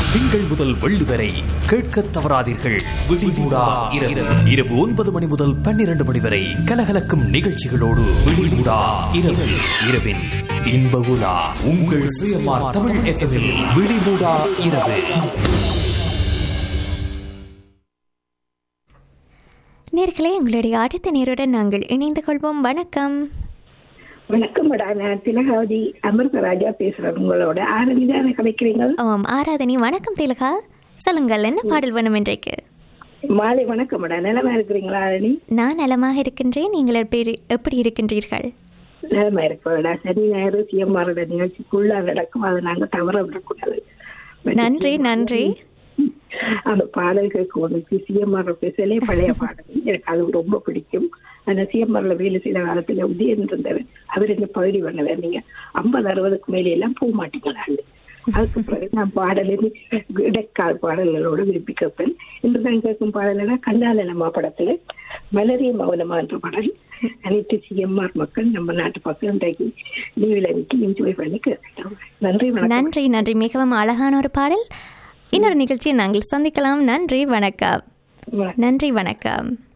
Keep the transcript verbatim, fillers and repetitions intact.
திங்கள் முதல் வெள்ளி வரை கேட்க தவறாதீர்கள். விழிமூடா இரவு இரவு ஒன்பது மணி முதல் பன்னிரண்டு மணி வரை கலகலக்கும் நிகழ்ச்சிகளோடு விழிமூடா இரவு இரவின் இன்ப உலா உங்கள் சிஎம்ஆர் தமிழ் எஃப்எம்மில் விழிமூடா இரவு. நேர்களே, உங்களுடைய அடுத்த நேருடன் நாங்கள் இணைந்து கொள்வோம். வணக்கம். வணக்கம் மேடம், நான் திலகாவதி அமிர்தராஜா பேசுறேன். உங்களோட ஆராதனை தானே கிடைக்கிறீங்க? ஆமாம், ஆராதனை. வணக்கம் திலகா, சொல்லுங்கள், என்ன பாடல் வேணும் இன்றைக்கு? மாலை வணக்கம் மேடம், நலமா இருக்கிறீங்களா ஆரணி? நான் நலமாக இருக்கின்றேன். நீங்கள் எப்படி எப்படி இருக்கின்றீர்கள்? நலமா இருப்பா. சனி ஞாயிறு சிஎம்ஆரோட நிகழ்ச்சிக்குள்ள நடக்கும், அதை நாங்க தவற விடக்கூடாது. நன்றி நன்றி. அந்த பாடல்களுக்கு ஒன்று சிஎம்ஆர் பேசலே பழைய பாடல், எனக்கு அது ரொம்ப பிடிக்கும். அந்த சிஎம்ஆர்ல வேலை செய்த காலத்துல உதயன் இருந்தவர், அவர் என்ன பகுதி பண்ணவர். நீங்க ஐம்பது அறுபதுக்கு மேலே எல்லாம் போக மாட்டீங்களாண்டு. அதுக்கு பிறகு நான் பாடல் இடைக்கால் பாடல்களோடு விரும்பி கேட்பேன். இன்று தான் கேட்கும் பாடல்னா கண்ணால நம்ம படத்துல மலரிய மௌனமா என்ற பாடல். அனைத்து சிஎம்ஆர் மக்கள் நம்ம நாட்டு மக்கள் இன்றைக்கு லீவில் அன்னைக்கு என்ஜாய் பண்ணி கேட்கலாம். நன்றி நன்றி நன்றி. மிகவும் அழகான ஒரு பாடல். இன்னொரு நிகழ்ச்சியை நாங்கள் சந்திக்கலாம். நன்றி வணக்கம். நன்றி வணக்கம்.